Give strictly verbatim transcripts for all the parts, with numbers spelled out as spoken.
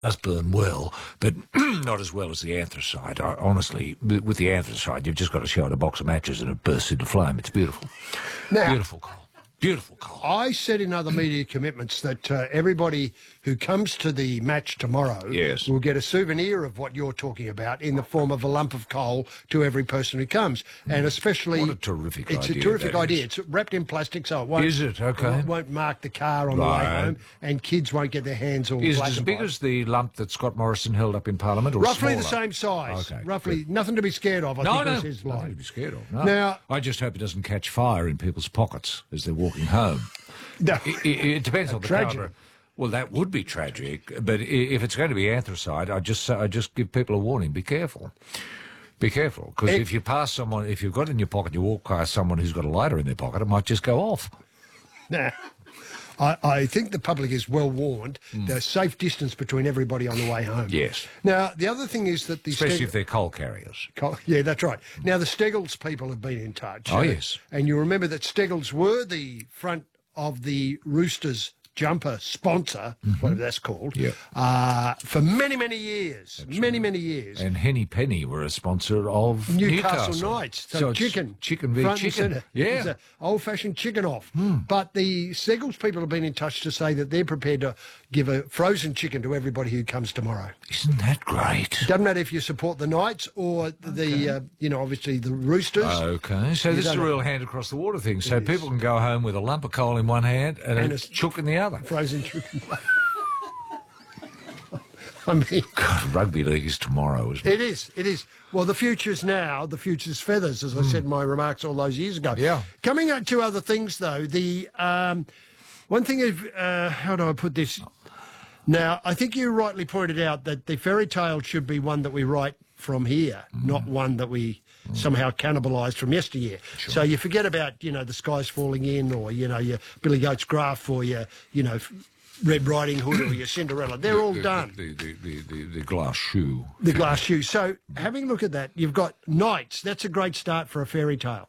does burn well, but not as well as the anthracite. I, honestly, with the anthracite, you've just got to show it a box of matches and it bursts into flame. It's beautiful. Now, beautiful coal. Beautiful coal. I said in other media commitments that uh, everybody who comes to the match tomorrow yes. will get a souvenir of what you're talking about in the form of a lump of coal to every person who comes. And especially... What a terrific it's idea. It's a terrific idea. It's wrapped in plastic, so it won't... Is it? Okay. It won't mark the car on right. the way home, and kids won't get their hands all Is black it as and big white. as the lump that Scott Morrison held up in Parliament, or Roughly smaller? the same size. Okay. Roughly. Good. Nothing to be scared of, I no, think no, was his line. Nothing to be scared of. No. Now, I just hope it doesn't catch fire in people's pockets as they're walking home. No. It, it, it depends on the Tragic. calibre. Well, that would be tragic, but if it's going to be anthracite, I just I just give people a warning: be careful, be careful, because if you pass someone, if you've got it in your pocket, you walk past someone who's got a lighter in their pocket, it might just go off. Nah. I, I think the public is well warned. Mm. There's safe distance between everybody on the way home. Yes. Now, the other thing is that the... Especially Steg- if they're coal carriers. Coal, yeah, that's right. Now, the Steggles people have been in touch. Oh, uh, yes. And you remember that Steggles were the front of the Roosters jumper sponsor, mm-hmm. whatever that's called, yep. uh, for many, many years. That's many, right. many years. And Henny Penny were a sponsor of Newcastle, Newcastle. Knights. So, so chicken. Chicken v front chicken. And yeah. It's an old-fashioned chicken off. Mm. But the Steggles people have been in touch to say that they're prepared to give a frozen chicken to everybody who comes tomorrow. Isn't that great? Doesn't matter if you support the Knights or the, okay. uh, you know, obviously the Roosters. Okay, so you this is a real know. hand across the water thing. So it people is. can go home with a lump of coal in one hand and, and a, a chook in the other. Frozen chook. I mean, God, rugby league is tomorrow, isn't it? It is, it is. Well, the future's now, the future's feathers, as I mm. said in my remarks all those years ago. Yeah. Coming up to other things, though, the um, one thing is, uh, how do I put this? Now, I think you rightly pointed out that the fairy tale should be one that we write from here, mm. not one that we mm. somehow cannibalised from yesteryear. Sure. So you forget about, you know, the sky's falling in, or, you know, your Billy Goat's Graph, or your, you know, Red Riding Hood, or your Cinderella. They're all the, done. The, the, the, the, the glass shoe. The glass shoe. So having a look at that, you've got Knights. That's a great start for a fairy tale.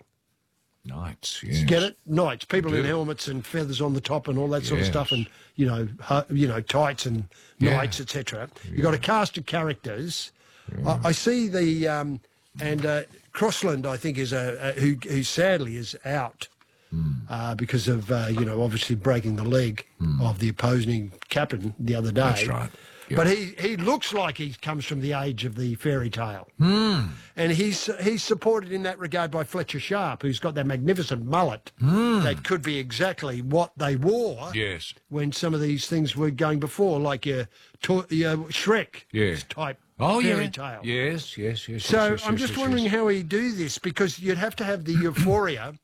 Knights, yes. Get it? Knights. People in helmets and feathers on the top and all that sort yes. of stuff, and, you know, hu- you know, tights and yeah. knights, et cetera. Yeah. You've got a cast of characters. Yeah. I, I see the... Um, and uh, Crossland, I think, is a, a who, who sadly is out. Mm. Uh, because of, uh, you know, obviously breaking the leg mm. of the opposing captain the other day. That's right. Yep. But he, he looks like he comes from the age of the fairy tale. Mm. And he's he's supported in that regard by Fletcher Sharp, who's got that magnificent mullet mm. that could be exactly what they wore yes. when some of these things were going before, like your, to- your Shrek yeah. type oh, fairy yeah. tale. Yes, yes, yes. So yes, yes, I'm yes, just yes, wondering yes. how he do this, because you'd have to have the euphoria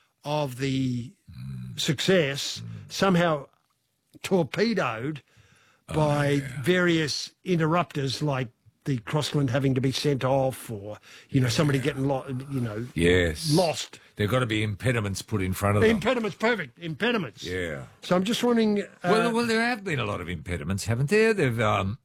of the success somehow torpedoed by oh, yeah. various interrupters, like the Crossland having to be sent off, or, you know, somebody getting lo- you know yes. lost. There've got to be impediments put in front of them. Impediments, perfect. Impediments. Yeah. So I'm just wondering... Uh, well, well, there have been a lot of impediments, haven't there? They've, um,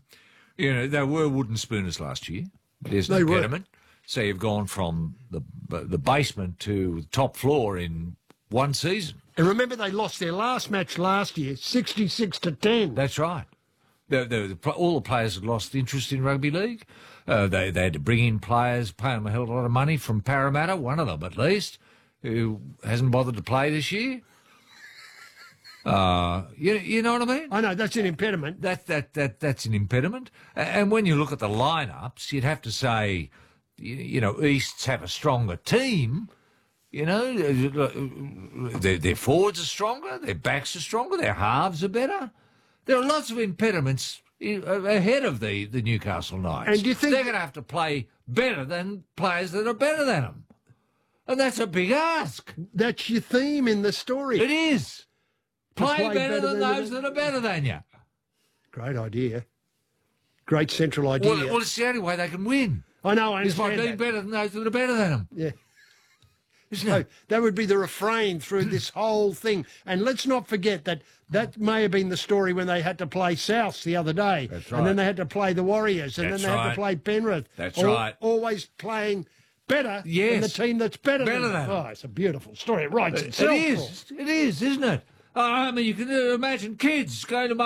you know, there were wooden spooners last year. There's an They were. impediment. So you've gone from the the basement to the top floor in one season. And remember, they lost their last match last year, sixty-six to ten. That's right. The, the, the, all the players had lost interest in rugby league. Uh, they, they had to bring in players, pay them a hell of a lot of money from Parramatta, one of them at least, who hasn't bothered to play this year. Uh, you, you know what I mean? I know, that's an impediment. That, that, that, that's an impediment. And when you look at the lineups, you'd have to say, you, you know, Easts have a stronger team. You know, their, their forwards are stronger, their backs are stronger, their halves are better. There are lots of impediments ahead of the, the Newcastle Knights. And do you think they're going to have to play better than players that are better than them? And that's a big ask. That's your theme in the story. It is. Play, play better, better than, than those the... that are better than you. Great idea. Great central idea. Well, well, it's the only way they can win. I know, I It's by understand doing that. better than those that are better than them. Yeah. Isn't So it? that would be the refrain through this whole thing. And let's not forget that that may have been the story when they had to play Souths the other day. That's And then right. they had to play the Warriors. And That's then they had right. to play Penrith. That's Al- right. Always playing better Yes. than the team that's better, Better than than them. Oh, it's a beautiful story. It writes itself. It is. It is, isn't it? Uh, I mean, you can uh, imagine kids going to